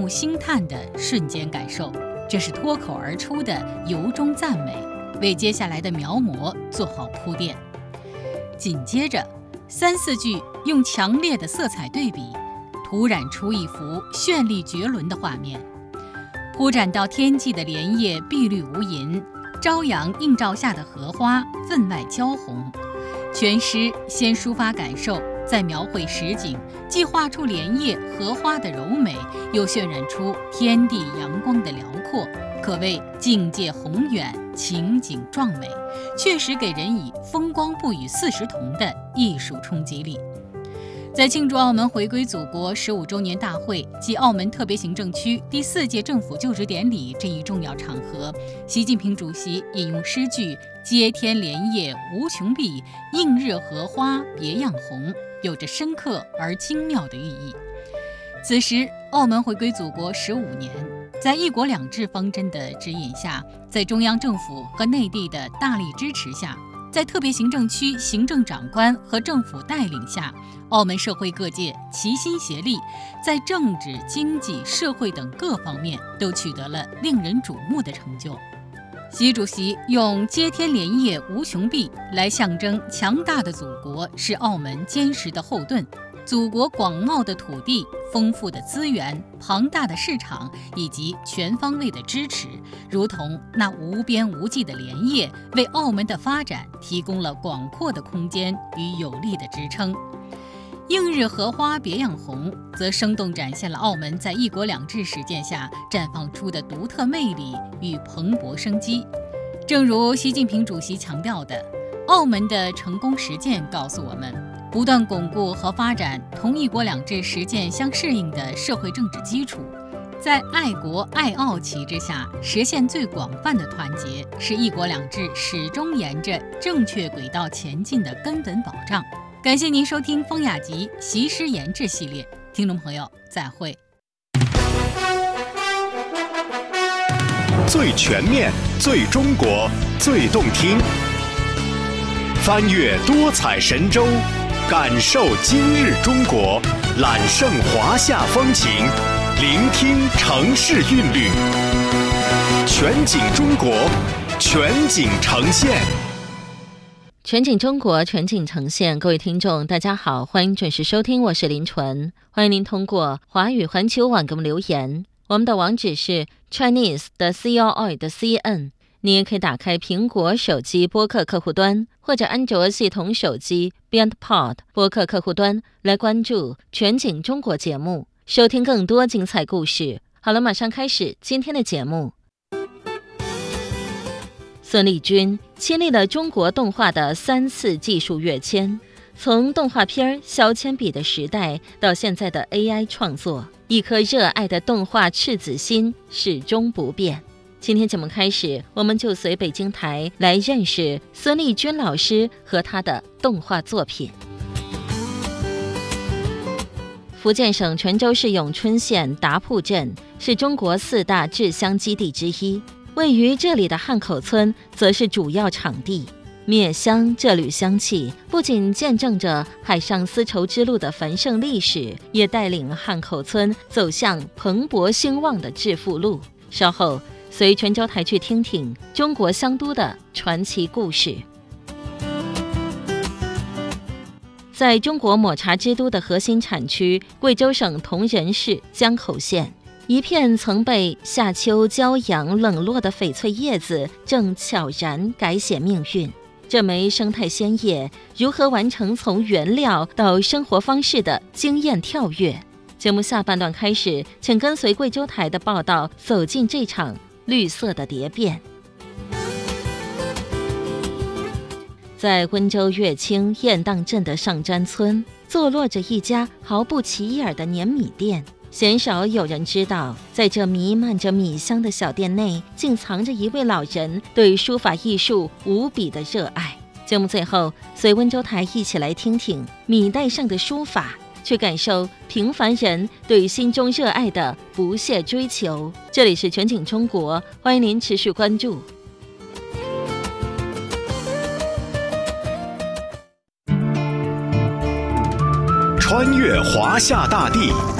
星叹的瞬间感受，这是脱口而出的由衷赞美，为接下来的描摹做好铺垫。紧接着3、4句用强烈的色彩对比，涂染出一幅绚丽绝伦的画面。铺展到天际的莲叶碧绿无垠，朝阳映照下的荷花分外娇红。全诗先抒发感受，再描绘实景，既画出莲叶荷花的柔美，又渲染出天地阳光的辽阔，可谓境界宏远，情景壮美，确实给人以风光不与40同的艺术冲击力。在庆祝澳门回归祖国15周年大会及澳门特别行政区第4届政府就职典礼这一重要场合，习近平主席引用诗句“接天莲叶无穷碧，映日荷花别样红”，有着深刻而精妙的寓意。此时，澳门回归祖国15年，在一国两制方针的指引下，在中央政府和内地的大力支持下，在特别行政区行政长官和政府带领下，澳门社会各界齐心协力，在政治、经济、社会等各方面都取得了令人瞩目的成就。习主席用“接天莲叶无穷碧”来象征强大的祖国是澳门坚实的后盾，祖国广袤的土地、丰富的资源、庞大的市场以及全方位的支持，如同那无边无际的莲叶，为澳门的发展提供了广阔的空间与有力的支撑。映日荷花别样红，则生动展现了澳门在一国两制实践下绽放出的独特魅力与蓬勃生机。正如习近平主席强调的，澳门的成功实践告诉我们，不断巩固和发展同一国两制实践相适应的社会政治基础，在爱国爱澳旗帜下实现最广泛的团结，是一国两制始终沿着正确轨道前进的根本保障。感谢您收听风雅集习诗研制系列，听众朋友再会。 最全面、最中国、最动听，翻越多彩神州，感受今日中国，揽胜华夏风情，聆听城市韵律，全景中国，全景呈现。 全景中国，全景呈现。各位听众大家好，欢迎准时收听，我是林纯。欢迎您通过华语环球网给我们留言，我们的网址是 Chinese 的 CRI 的 CN。 你也可以打开苹果手机播客客户端或者安卓系统手机 BeyondPod 播客客户端来关注全景中国节目，收听更多精彩故事。好了，马上开始今天的节目。孙立军亲历了中国动画的3次技术跃迁，从动画片削铅笔的时代到现在的 AI 创作，一颗热爱的动画赤子心始终不变。今天节目开始，我们就随北京台来认识孙立军老师和他的动画作品。福建省泉州市永春县达铺镇是中国4大制香基地之一，位于这里的汉口村则是主要场地。灭香这缕香气不仅见证着海上丝绸之路的繁盛历史，也带领汉口村走向蓬勃兴旺的致富路。稍后随泉州台去听听中国香都的传奇故事。在中国抹茶之都的核心产区贵州省铜仁市江口县，一片曾被夏秋骄阳冷落的翡翠叶子正悄然改写命运。这枚生态鲜叶如何完成从原料到生活方式的惊艳跳跃？节目下半段开始，请跟随贵州台的报道走进这场绿色的蝶变。在温州乐清雁荡镇的上詹村，坐落着一家毫不起眼的碾米店。鲜少有人知道，在这弥漫着米香的小店内，竟藏着一位老人对书法艺术无比的热爱。节目最后，随温州台一起来听听米袋上的书法，去感受平凡人对心中热爱的不懈追求。这里是全景中国，欢迎您持续关注。 穿越华夏大地，